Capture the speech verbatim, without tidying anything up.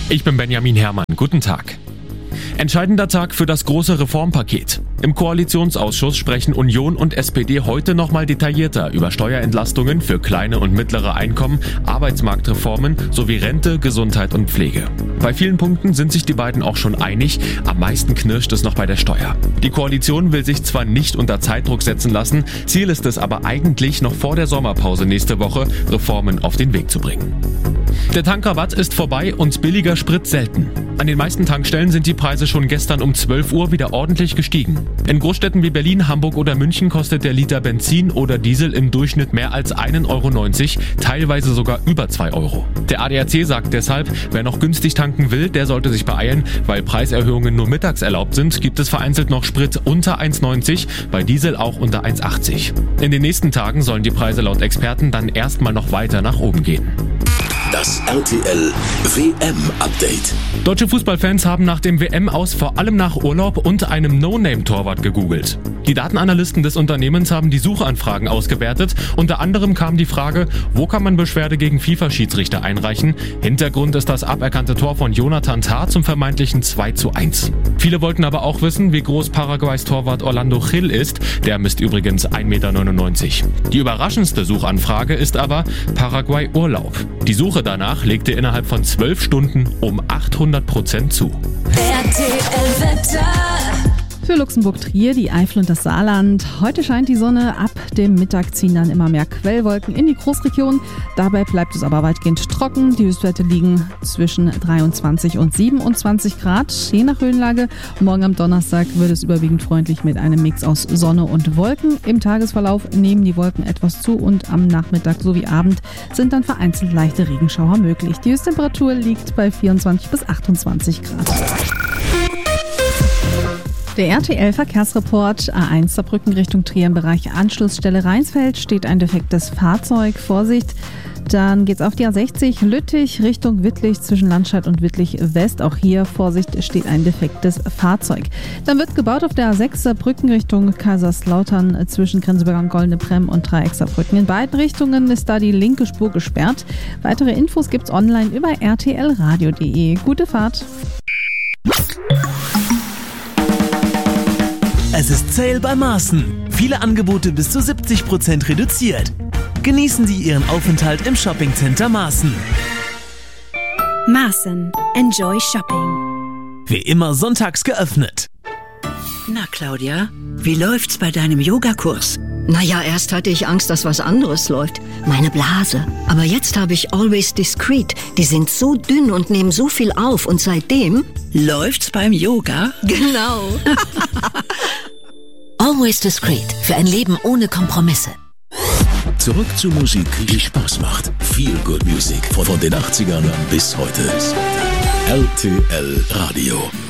Ich bin Benjamin Herrmann. Guten Tag. Entscheidender Tag für das große Reformpaket. Im Koalitionsausschuss sprechen Union und S P D heute nochmal detaillierter über Steuerentlastungen für kleine und mittlere Einkommen, Arbeitsmarktreformen sowie Rente, Gesundheit und Pflege. Bei vielen Punkten sind sich die beiden auch schon einig, am meisten knirscht es noch bei der Steuer. Die Koalition will sich zwar nicht unter Zeitdruck setzen lassen, Ziel ist es aber eigentlich noch vor der Sommerpause nächste Woche, Reformen auf den Weg zu bringen. Der Tankrabatt ist vorbei und billiger Sprit selten. An den meisten Tankstellen sind die Preise schon gestern um zwölf Uhr wieder ordentlich gestiegen. In Großstädten wie Berlin, Hamburg oder München kostet der Liter Benzin oder Diesel im Durchschnitt mehr als ein Euro neunzig, teilweise sogar über zwei Euro. Der A D A C sagt deshalb, wer noch günstig tanken will, der sollte sich beeilen. Weil Preiserhöhungen nur mittags erlaubt sind, gibt es vereinzelt noch Sprit unter eins neunzig, bei Diesel auch unter eins achtzig. In den nächsten Tagen sollen die Preise laut Experten dann erstmal noch weiter nach oben gehen. Das R T L W M-Update. Deutsche Fußballfans haben nach dem W M-Aus vor allem nach Urlaub und einem No-Name-Torwart gegoogelt. Die Datenanalysten des Unternehmens haben die Suchanfragen ausgewertet. Unter anderem kam die Frage, wo kann man Beschwerde gegen FIFA-Schiedsrichter einreichen? Hintergrund ist das aberkannte Tor von Jonathan Tah zum vermeintlichen zwei zu eins. Viele wollten aber auch wissen, wie groß Paraguays Torwart Orlando Gil ist. Der misst übrigens ein Meter neunundneunzig. Die überraschendste Suchanfrage ist aber Paraguay Urlaub. Die Suche danach legte innerhalb von zwölf Stunden um achthundert Prozent zu. R T L-Wetter. Für Luxemburg-Trier, die Eifel und das Saarland. Heute scheint die Sonne, ab dem Mittag ziehen dann immer mehr Quellwolken in die Großregion. Dabei bleibt es aber weitgehend trocken. Die Höchstwerte liegen zwischen dreiundzwanzig und siebenundzwanzig Grad, je nach Höhenlage. Morgen am Donnerstag wird es überwiegend freundlich mit einem Mix aus Sonne und Wolken. Im Tagesverlauf nehmen die Wolken etwas zu und am Nachmittag sowie Abend sind dann vereinzelt leichte Regenschauer möglich. Die Höchsttemperatur liegt bei vierundzwanzig bis achtundzwanzig Grad. Der R T L-Verkehrsreport. A eins Saarbrücken Richtung Trier im Bereich Anschlussstelle Rheinsfeld steht ein defektes Fahrzeug. Vorsicht! Dann geht's auf die A sechzig Lüttich Richtung Wittlich zwischen Landscheid und Wittlich West. Auch hier, Vorsicht, steht ein defektes Fahrzeug. Dann wird gebaut auf der A sechs Saarbrücken Richtung Kaiserslautern zwischen Grenzenberg und Goldene Bremm und Dreieck Saarbrücken. In beiden Richtungen ist da die linke Spur gesperrt. Weitere Infos gibt's online über r t l radio punkt d e. Gute Fahrt! Es ist Sale bei Maaßen. Viele Angebote bis zu siebzig Prozent reduziert. Genießen Sie Ihren Aufenthalt im Shoppingcenter Maaßen. Maaßen. Enjoy Shopping. Wie immer sonntags geöffnet. Na Claudia, wie läuft's bei deinem Yogakurs? Naja, erst hatte ich Angst, dass was anderes läuft. Meine Blase. Aber jetzt habe ich Always Discreet. Die sind so dünn und nehmen so viel auf. Und seitdem läuft's beim Yoga. Genau. Always Discreet. Für ein Leben ohne Kompromisse. Zurück zur Musik, die Spaß macht. Feel Good Music von den achtzigern bis heute. R T L Radio.